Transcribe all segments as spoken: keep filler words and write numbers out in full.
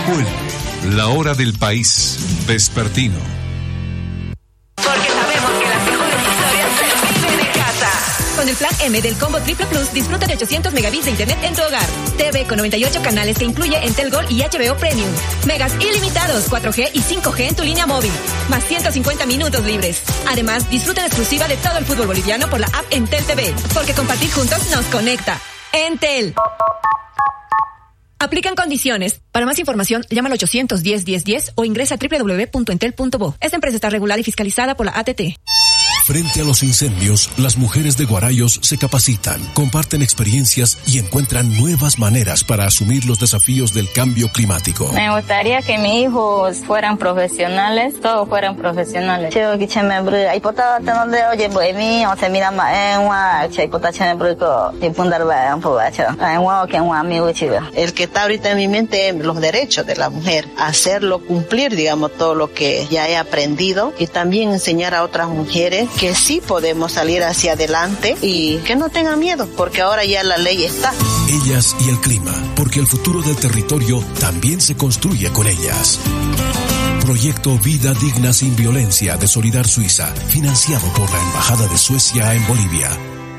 Vuelve la hora del país vespertino. Porque sabemos que las mejores historias se viven en casa. Con el plan M del Combo Triple Plus, disfruta de ochocientos megabits de internet en tu hogar. T V con noventa y ocho canales que incluye Entel Gold y H B O Premium. Megas ilimitados, cuatro G y cinco G en tu línea móvil. Más ciento cincuenta minutos libres. Además, disfruta en exclusiva de todo el fútbol boliviano por la app Entel T V. Porque compartir juntos nos conecta. Entel. Aplican condiciones. Para más información, llama al ochocientos diez, diez, diez o ingresa a doble u doble u doble u punto entel punto bo. Esta empresa está regulada y fiscalizada por la A T T. Frente a los incendios, las mujeres de Guarayos se capacitan, comparten experiencias y encuentran nuevas maneras para asumir los desafíos del cambio climático. Me gustaría que mis hijos fueran profesionales, todos fueran profesionales. El que está ahorita en mi mente es los derechos de la mujer, hacerlo cumplir, digamos, todo lo que ya he aprendido y también enseñar a otras mujeres que sí podemos salir hacia adelante y que no tengan miedo, porque ahora ya la ley está. Ellas y el clima, porque el futuro del territorio también se construye con ellas. Proyecto Vida Digna Sin Violencia de Solidar Suiza, financiado por la Embajada de Suecia en Bolivia.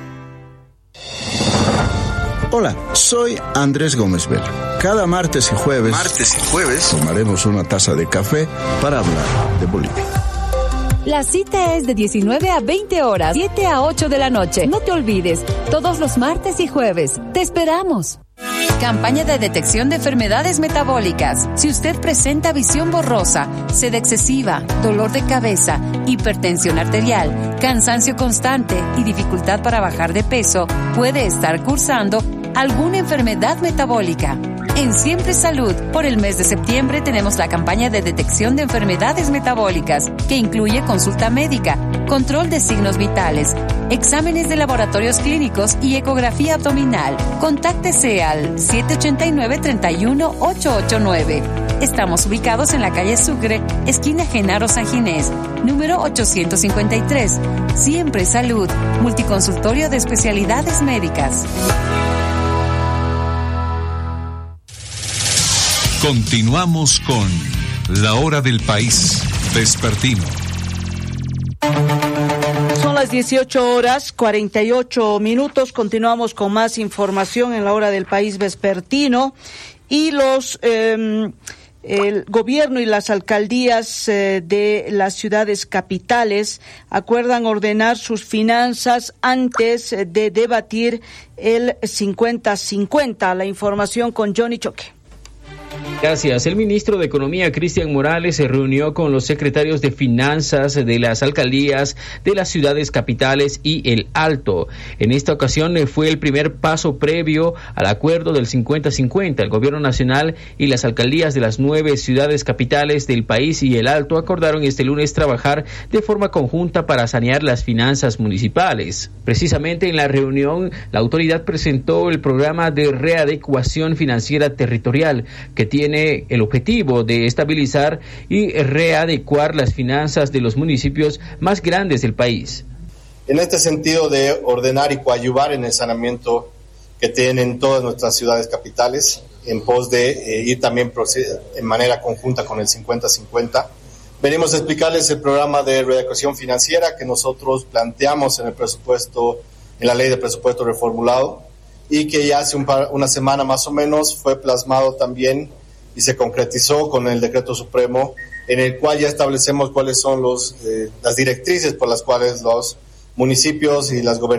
Hola, soy Andrés Gómez Vela. Cada martes y jueves, martes y jueves tomaremos una taza de café para hablar de Bolivia. La cita es de diecinueve a veinte horas, siete a ocho de la noche. No te olvides, todos los martes y jueves. Te esperamos. Campaña de detección de enfermedades metabólicas. Si usted presenta visión borrosa, sed excesiva, dolor de cabeza, hipertensión arterial, cansancio constante y dificultad para bajar de peso, puede estar cursando alguna enfermedad metabólica. En Siempre Salud, por el mes de septiembre tenemos la campaña de detección de enfermedades metabólicas, que incluye consulta médica, control de signos vitales, exámenes de laboratorios clínicos y ecografía abdominal. Contáctese al siete ocho nueve, tres uno, ocho ocho nueve. Estamos ubicados en la calle Sucre, esquina Genaro San Ginés, número ochocientos cincuenta y tres. Siempre Salud, multiconsultorio de especialidades médicas. Continuamos con La Hora del País vespertino. Son las dieciocho horas, cuarenta y ocho minutos. Continuamos con más información en La Hora del País vespertino. Y los... Eh, El gobierno y las alcaldías eh, de las ciudades capitales acuerdan ordenar sus finanzas antes de debatir el cincuenta cincuenta. La información con Johnny Choque. Gracias. El ministro de Economía, Cristian Morales, se reunió con los secretarios de Finanzas de las alcaldías de las ciudades capitales y el Alto. En esta ocasión fue el primer paso previo al acuerdo del cincuenta cincuenta. El gobierno nacional y las alcaldías de las nueve ciudades capitales del país y el Alto acordaron este lunes trabajar de forma conjunta para sanear las finanzas municipales. Precisamente en la reunión, la autoridad presentó el programa de readecuación financiera territorial, que tiene el objetivo de estabilizar y readecuar las finanzas de los municipios más grandes del país. En este sentido de ordenar y coadyuvar en el saneamiento que tienen todas nuestras ciudades capitales, en pos de eh, ir también en manera conjunta con el cincuenta cincuenta, venimos a explicarles el programa de readecuación financiera que nosotros planteamos en el presupuesto, en la ley de presupuesto reformulado, y que ya hace un par, una semana más o menos fue plasmado también y se concretizó con el decreto supremo, en el cual ya establecemos cuáles son los, eh, las directrices por las cuales los municipios y las gobernaciones